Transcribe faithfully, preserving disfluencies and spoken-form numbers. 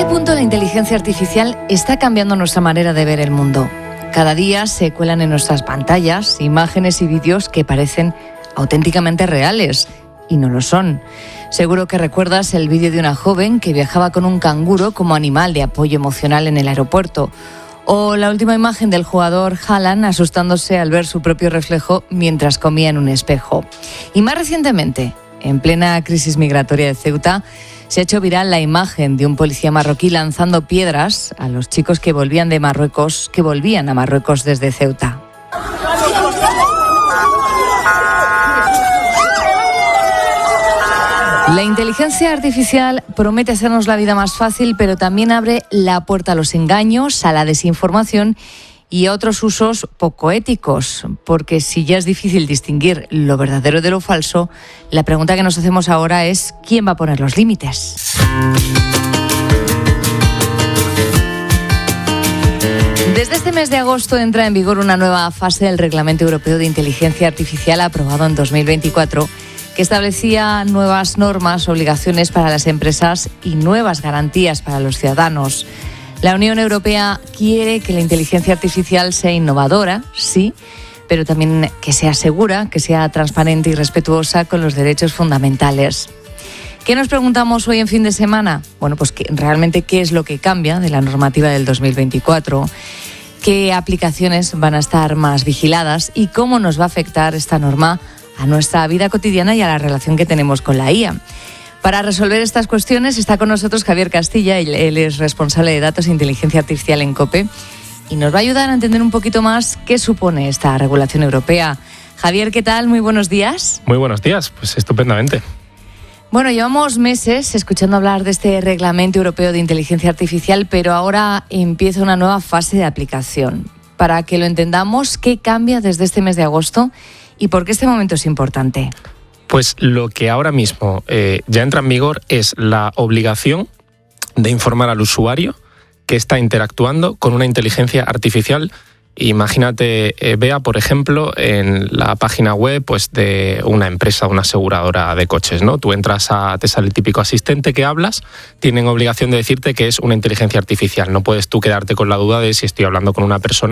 punto la inteligencia artificial está cambiando nuestra manera de ver el mundo? Cada día se cuelan en nuestras pantallas imágenes y vídeos que parecen auténticamente reales y no lo son. Seguro que recuerdas el vídeo de una joven que viajaba con un canguro como animal de apoyo emocional en el aeropuerto. O la última imagen del jugador Haaland asustándose al ver su propio reflejo mientras comía en un espejo. Y más recientemente, en plena crisis migratoria de Ceuta, se ha hecho viral la imagen de un policía marroquí lanzando piedras a los chicos que volvían de Marruecos, que volvían a Marruecos desde Ceuta. La inteligencia artificial promete hacernos la vida más fácil, pero también abre la puerta a los engaños, a la desinformación y a otros usos poco éticos, porque si ya es difícil distinguir lo verdadero de lo falso, la pregunta que nos hacemos ahora es ¿quién va a poner los límites? Desde este mes de agosto entra en vigor una nueva fase del Reglamento Europeo de Inteligencia Artificial aprobado en dos mil veinticuatro, que establecía nuevas normas, obligaciones para las empresas y nuevas garantías para los ciudadanos. La Unión Europea quiere que la inteligencia artificial sea innovadora, sí, pero también que sea segura, que sea transparente y respetuosa con los derechos fundamentales. ¿Qué nos preguntamos hoy en fin de semana? Bueno, pues que, realmente qué es lo que cambia de la normativa del dos mil veinticuatro, qué aplicaciones van a estar más vigiladas y cómo nos va a afectar esta norma a nuestra vida cotidiana y a la relación que tenemos con la I A. Para resolver estas cuestiones está con nosotros Javier Castilla, él es responsable de datos e inteligencia artificial en COPE y nos va a ayudar a entender un poquito más qué supone esta regulación europea. Javier, ¿qué tal? Muy buenos días. Muy buenos días, pues estupendamente. Bueno, llevamos meses escuchando hablar de este Reglamento Europeo de Inteligencia Artificial, pero ahora empieza una nueva fase de aplicación. Para que lo entendamos, ¿qué cambia desde este mes de agosto y por qué este momento es importante? Pues lo que ahora mismo eh, ya entra en vigor es la obligación de informar al usuario que está interactuando con una inteligencia artificial. Imagínate, eh, Bea, por ejemplo, en la página web pues, de una empresa, una aseguradora de coches, ¿no? Tú entras a, te sale el típico asistente que hablas, tienen obligación de decirte que es una inteligencia artificial. No puedes tú quedarte con la duda de si estoy hablando con una persona